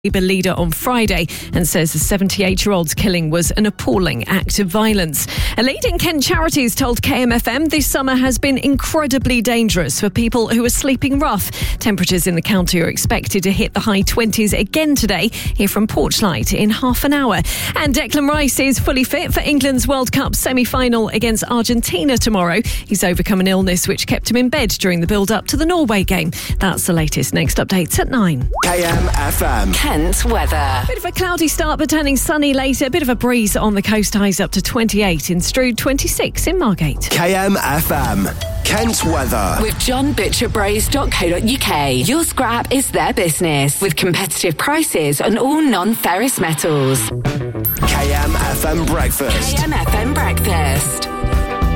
Labour leader on Friday and says the 78-year-old's killing was an appalling act of violence. A lead in Kent Charities told KMFM this summer has been incredibly dangerous for people who are sleeping rough. Temperatures in the county are expected to hit the high 20s again today. Here from Porchlight in half an hour. And Declan Rice is fully fit for England's World Cup semi-final against Argentina tomorrow. He's overcome an illness which kept him in bed during the build-up to the Norway game. That's the latest. Next updates at 9. KMFM. Kent weather. Bit of a cloudy start but turning sunny later. A bit of a breeze on the coast, highs up to 28 in Strood, 26 in Margate. KMFM. Kent weather. With johnbutcherbraze.co.uk. Your scrap is their business. With competitive prices on all non-ferrous metals. KMFM Breakfast. KMFM Breakfast.